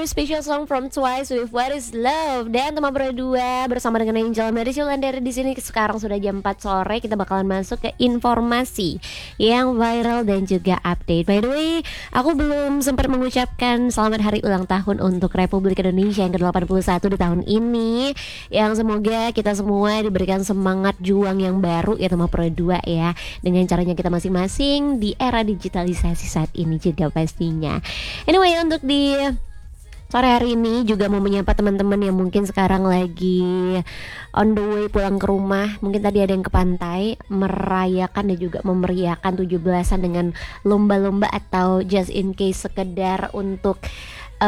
special song from Twice with What Is Love. Dan teman berdua bersama dengan Angel Mercy Wulandari di sini. Sekarang sudah jam 4 sore, kita bakalan masuk ke informasi yang viral dan juga update. By the way, aku belum sempat mengucapkan selamat hari ulang tahun untuk Republik Indonesia yang ke-81 di tahun ini. Yang semoga kita semua diberikan semangat juang yang baru ya teman berdua ya, dengan caranya kita masing-masing di era digitalisasi saat ini juga pastinya. Anyway, untuk di sore hari ini juga mau menyapa teman-teman yang mungkin sekarang lagi on the way pulang ke rumah. Mungkin tadi ada yang ke pantai merayakan dan juga memeriahkan 17-an dengan lomba-lomba atau just in case sekedar untuk